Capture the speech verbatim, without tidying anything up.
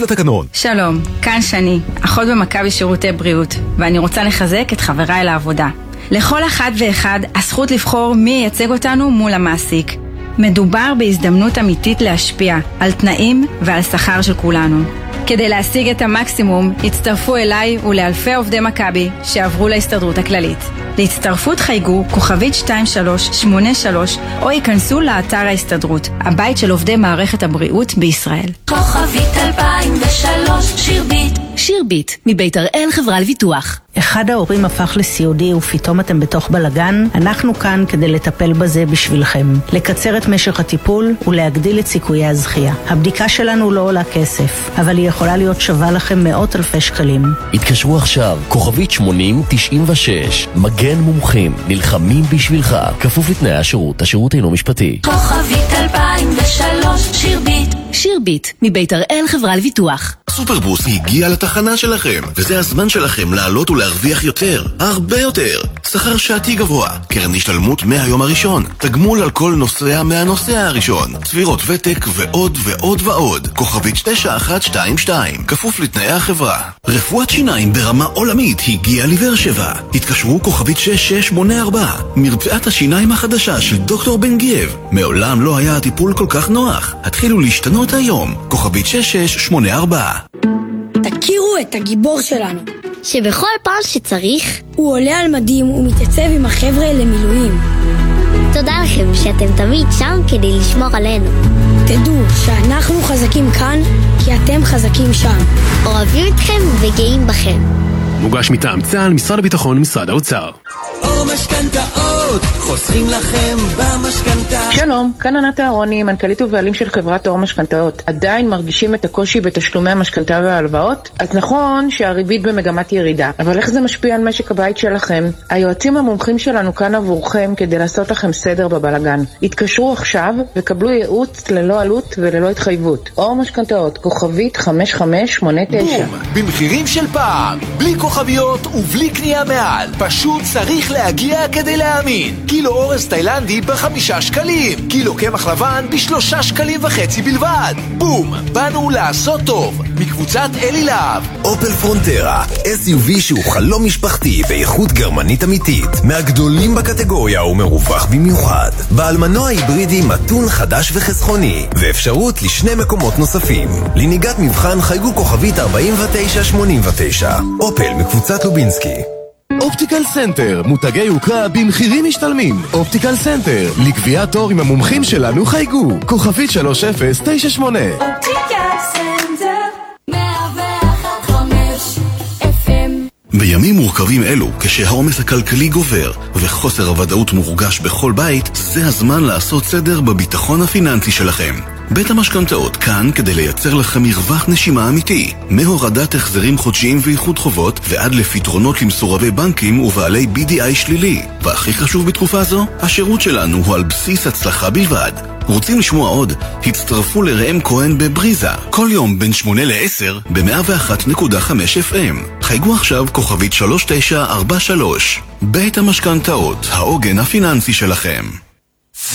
לתקנון. שלום, כאן שני, אחות במכבי שירותי בריאות, ואני רוצה לחזק את חבריי לעבודה. לכל אחד ואחד הזכות לבחור מי ייצג אותנו מול המעסיק. מדובר בהזדמנות אמיתית להשפיע על תנאים ועל שכר של כולנו. כדי להשיג את המקסימום, הצטרפו אליי ולאלפי עובדי מכבי שעברו להסתדרות הכללית. להצטרפות חייגו כוכבית שתיים שלוש שמונה שלוש או ייכנסו לאתר ההסתדרות, הבית של עובדי מערכת הבריאות בישראל. כוכבית אלפיים ושלוש, שירבית. שירבית, מבית הראל חברה לביטוח. אחד ההורים הפך לסיעודי ופתאום אתם בתוך בלגן, אנחנו כאן כדי לטפל בזה בשבילכם. לקצר את משך הטיפול ולהגדיל את סיכויי הזכייה. הבדיקה שלנו לא עולה כסף, אבל היא יכולה להיות שווה לכם מאות אלפי שקלים. התקשרו עכשיו, כוכבית שמונים תשעים ושש. מגן מומחים, נלחמים בשבילך. כפוף לתנאי השירות, השירות אינו משפטי. כוכבית אלפיים ושלוש, שירבית. שירבית, מבית הראל חברה לביטוח. סופרבוס הגיע לתחנה שלכם, וזה הזמן שלכם לעלות ולהרוויח יותר, הרבה יותר. שכר שעתי גבוה, קרן השתלמות מהיום הראשון, תגמול על כל נוסע מהנוסע הראשון, צבירות ותק ועוד ועוד ועוד. כוכבית תשע אחת שתיים שתיים, כפוף לתנאי החברה. רפואת שיניים ברמה עולמית הגיעה לבאר שבע. התקשרו כוכבית שש שש שמונה ארבע, מרפאת השיניים החדשה של דוקטור בן גייב. מעולם לא היה הטיפול כל כך נוח. התחילו להשתנות היום. כוכבית שש שש שמונה ארבע. תכירו את הגיבור שלנו, שבכל פעם שצריך הוא עולה על מדים ומתייצב עם החבר'ה למילואים. תודה לכם שאתם תמיד שם כדי לשמור עלינו. תדעו שאנחנו חזקים כאן כי אתם חזקים שם. אוהבים אתכם וגאים בכם. מוגש מטעם צה"ל, משרד הביטחון, משרד האוצר. אור משכנתאות, חוסכים לכם במשכנתה. שלום, כאן ענת אהרוני, מנכ"לית ובעלים של חברת אור משכנתאות. עדיין מרגישים את הקושי בתשלומי המשכנתה וההלוואות? אז נכון שהריבית במגמת ירידה, אבל איך זה משפיע על משק הבית שלכם? היועצים המומחים שלנו כאן עבורכם כדי לעשות לכם סדר בבלגן. התקשרו עכשיו וקבלו ייעוץ ללא עלות וללא התחייבות. אור משכנתאות, כוכבית חמש חמש שמונה תשע. בום, במחירים של פעם, בלי כוכביות ובלי קנייה מעל. פשוט צריך להגיע כדי להאמין. קילו אורז תאילנדי בחמישה שקלים, קילו קמח לבן בשלושה שקלים וחצי בלבד. בום, באנו לעשות טוב. מקבוצת אלי להב. אופל פרונטרה, אס יו וי שהוא חלום משפחתי באיכות גרמנית אמיתית, מהגדולים בקטגוריה ומרווח במיוחד. בעל מנוע היברידי מתון חדש וחסכוני, ואפשרות לשני מקומות נוספים. לנהיגת מבחן חייגו כוכבית ארבעים ותשע שמונים ותשע. אופל מקבוצת לובינסקי. אופטיקל סנטר, מותגי יוקרה במחירים משתלמים. אופטיקל סנטר, לקביעת תור עם המומחים שלנו חייגו כוכבית שלוש אפס תשע שמונה. אופטיקל סנטר מאה ואחת חמש אף אם. בימים מורכבים אלו, כשהעומס הכלכלי גובר וחוסר הוודאות מורגש בכל בית, זה הזמן לעשות סדר בביטחון הפיננסי שלכם. בית המשכנתאות כאן כדי לייצר לכם מרווח נשימה אמיתי, מהורדת החזרים חודשיים ואיחוד חובות ועד לפתרונות למסורבי בנקים ובעלי בי די איי שלילי. והכי חשוב בתקופה זו, השירות שלנו הוא על בסיס הצלחה בלבד. רוצים לשמוע עוד? הצטרפו לראם כהן בבריזה, כל יום בין שמונה לעשר ב-מאה ואחת נקודה חמש אף אם. חייגו עכשיו כוכבית שלוש תשע ארבע שלוש. בית המשכנתאות, העוגן הפיננסי שלכם.